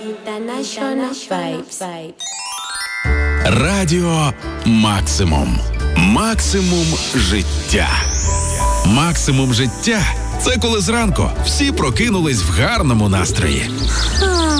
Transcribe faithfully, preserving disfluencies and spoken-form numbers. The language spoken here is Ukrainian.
International vibes. Радіо Максимум. Максимум життя. Максимум життя – це коли зранку всі прокинулись в гарному настрої.